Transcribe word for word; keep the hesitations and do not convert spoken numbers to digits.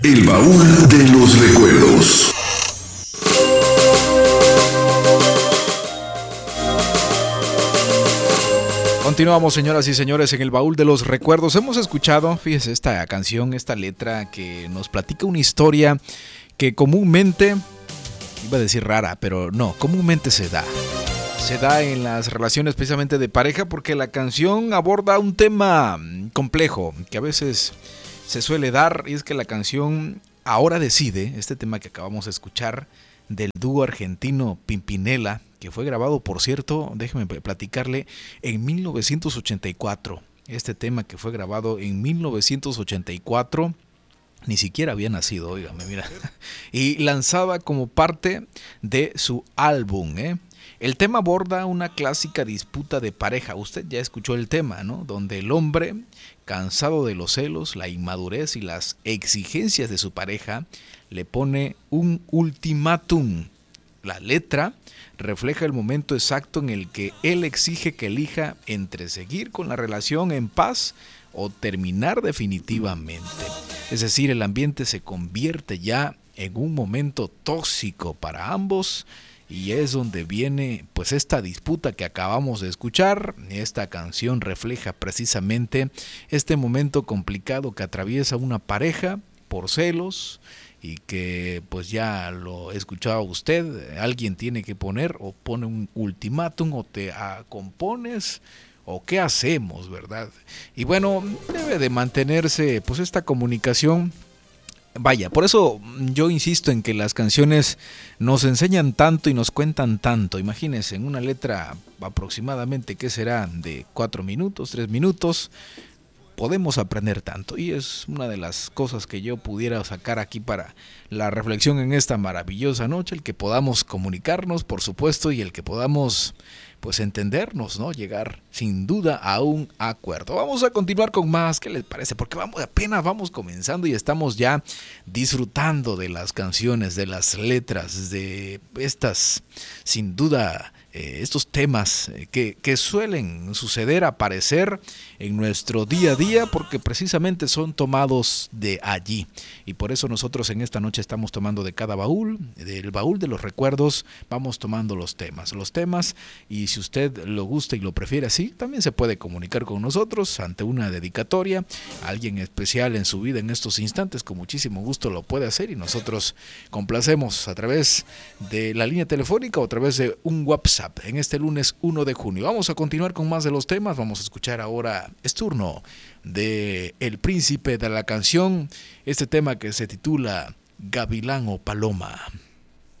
El baúl de los recuerdos. Continuamos, señoras y señores, en el baúl de los recuerdos. Hemos escuchado, fíjese, esta canción, esta letra que nos platica una historia que comúnmente, iba a decir rara, pero no, comúnmente se da. Se da en las relaciones precisamente de pareja porque la canción aborda un tema complejo que a veces se suele dar, y es que la canción Ahora Decide, este tema que acabamos de escuchar del dúo argentino Pimpinela, que fue grabado, por cierto, déjeme platicarle, en mil novecientos ochenta y cuatro. Este tema que fue grabado en mil novecientos ochenta y cuatro, ni siquiera había nacido, óigame, mira, y lanzaba como parte de su álbum, ¿eh? El tema aborda una clásica disputa de pareja. Usted ya escuchó el tema, ¿no? Donde el hombre, cansado de los celos, la inmadurez y las exigencias de su pareja, le pone un ultimátum. La letra refleja el momento exacto en el que él exige que elija entre seguir con la relación en paz o terminar definitivamente. Es decir, el ambiente se convierte ya en un momento tóxico para ambos. Y es donde viene pues esta disputa que acabamos de escuchar. Esta canción refleja precisamente este momento complicado que atraviesa una pareja por celos y que pues ya lo escuchaba usted, alguien tiene que poner o pone un ultimátum o te ah, compones o qué hacemos, ¿verdad? Y bueno, debe de mantenerse pues esta comunicación. Vaya, por eso yo insisto en que las canciones nos enseñan tanto y nos cuentan tanto. Imagínense, en una letra aproximadamente, ¿qué será? De cuatro minutos, tres minutos, podemos aprender tanto. Y es una de las cosas que yo pudiera sacar aquí para la reflexión en esta maravillosa noche, el que podamos comunicarnos, por supuesto, y el que podamos pues entendernos, ¿no? Llegar sin duda a un acuerdo. Vamos a continuar con más, ¿qué les parece? Porque vamos, apenas vamos comenzando y estamos ya disfrutando de las canciones, de las letras, de estas, sin duda, eh, estos temas eh, que, que suelen suceder, aparecer en nuestro día a día, porque precisamente son tomados de allí. Y por eso nosotros en esta noche estamos tomando de cada baúl, del baúl de los recuerdos, vamos tomando los temas, los temas, y si usted lo gusta y lo prefiere así, también se puede comunicar con nosotros ante una dedicatoria, alguien especial en su vida en estos instantes, con muchísimo gusto lo puede hacer y nosotros complacemos a través de la línea telefónica o a través de un WhatsApp en este lunes uno de junio. Vamos a continuar con más de los temas, vamos a escuchar ahora, es turno de El Príncipe de la Canción, este tema que se titula Gavilán o Paloma.